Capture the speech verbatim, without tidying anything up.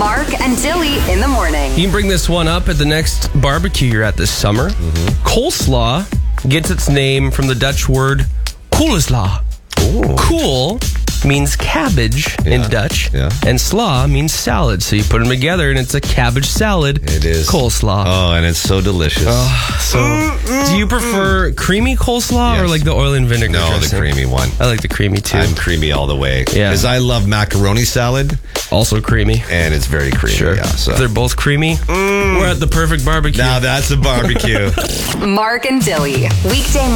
Mark and Dilly in the morning. You can bring this one up at the next barbecue you're at this summer. Mm-hmm. Coleslaw gets its name from the Dutch word koolslaw. Ooh. Cool means cabbage Yeah. in Dutch, Yeah. and slaw means salad. So you put them together, and it's a cabbage salad. It is. Coleslaw. Oh, and it's so delicious. So, do you prefer creamy coleslaw or Yes. like the oil and vinegar no, dressing? the creamy one. I like the creamy too. I'm creamy all the way. Yeah. Because I love macaroni salad, also creamy. and it's very creamy. Sure. Yeah, so. If they're both creamy, we're at the perfect barbecue. Now that's a barbecue. Mark and Dilly. Weekday